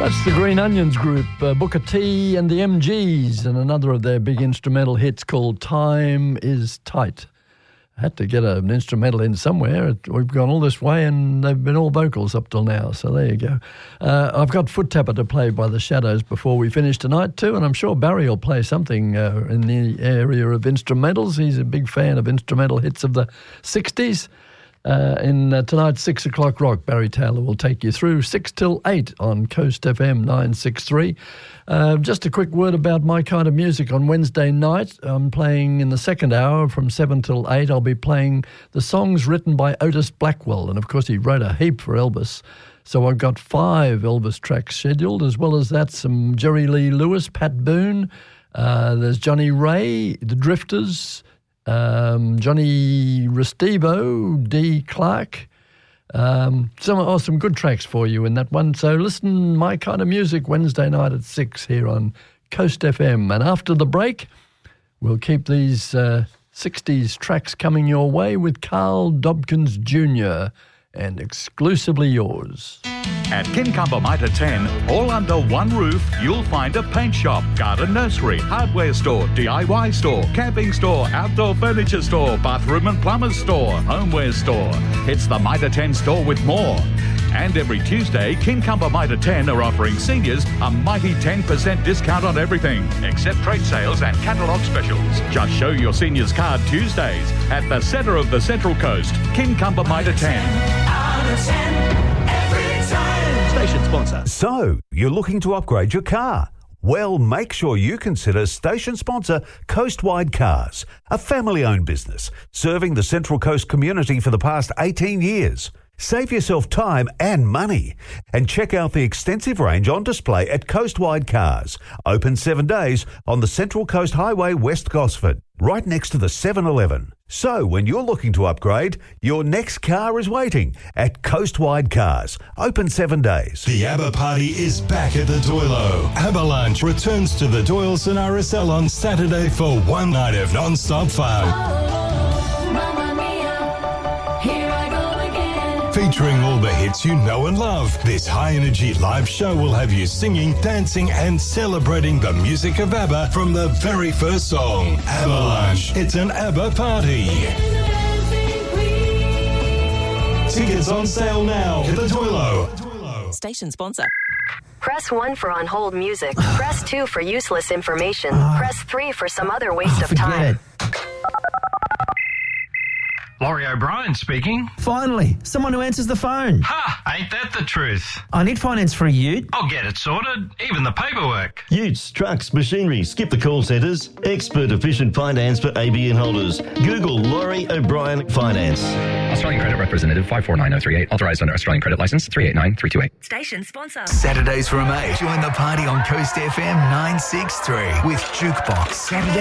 That's the Green Onions Group, Booker T and the MGs, and another of their big instrumental hits called Time Is Tight. I had to get an instrumental in somewhere. We've gone all this way and they've been all vocals up till now, so there you go. I've got Foot Tapper to play by the Shadows before we finish tonight too, and I'm sure Barry will play something in the area of instrumentals. He's a big fan of instrumental hits of the 60s. In tonight's 6 o'clock rock, Barry Taylor will take you through 6 till 8 on Coast FM 963. Just a quick word about my kind of music on Wednesday night. I'm playing in the second hour from 7 till 8. I'll be playing the songs written by Otis Blackwell, and of course he wrote a heap for Elvis. So I've got 5 Elvis tracks scheduled, as well as that some Jerry Lee Lewis, Pat Boone, there's Johnny Ray, The Drifters, Johnny Restivo, D. Clark, some good tracks for you in that one. So listen, my kind of music Wednesday night at 6 here on Coast FM. And after the break, we'll keep these 60s tracks coming your way with Carl Dobkins Jr. and Exclusively Yours. At Kincumber Mitre 10, all under one roof, you'll find a paint shop, garden nursery, hardware store, DIY store, camping store, outdoor furniture store, bathroom and plumber's store, homeware store. It's the Mitre 10 store with more. And every Tuesday, Kincumber Mitre 10 are offering seniors a mighty 10% discount on everything, except trade sales and catalogue specials. Just show your seniors card Tuesdays at the centre of the Central Coast, Kincumber Mitre 10. Out of 10. Station sponsor. So, you're looking to upgrade your car? Well, make sure you consider station sponsor Coastwide Cars, a family-owned business serving the Central Coast community for the past 18 years. Save yourself time and money and check out the extensive range on display at Coastwide Cars, open 7 days on the Central Coast Highway, West Gosford, right next to the 7-Eleven. So when you're looking to upgrade, your next car is waiting at Coastwide Cars, open 7 days. The ABBA party is back at the Doilo. ABBA Lunch returns to the Doyles and RSL on Saturday for one night of non-stop fun. Featuring all the hits you know and love, this high-energy live show will have you singing, dancing and celebrating the music of ABBA from the very first song. ABBA Lunch. It's an ABBA party. Tickets on sale now at the Doilo. Station sponsor. Press 1 for on-hold music. Press 2 for useless information. Press 3 for some other waste of time. Laurie O'Brien speaking. Finally, someone who answers the phone. Ha! Ain't that the truth? I need finance for a ute. I'll get it sorted, even the paperwork. Utes, trucks, machinery, skip the call centres. Expert efficient finance for ABN holders. Google Laurie O'Brien Finance. Australian Credit Representative 549038. Authorised under Australian Credit Licence 389328. Station sponsor. Saturdays from 8. Join the party on Coast FM 963 with Jukebox. Saturday